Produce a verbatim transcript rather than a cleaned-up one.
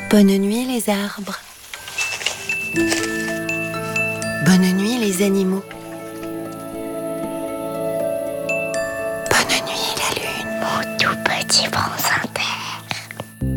Bonne nuit les arbres. Bonne nuit les animaux. Bonne nuit la lune. Mon tout petit prince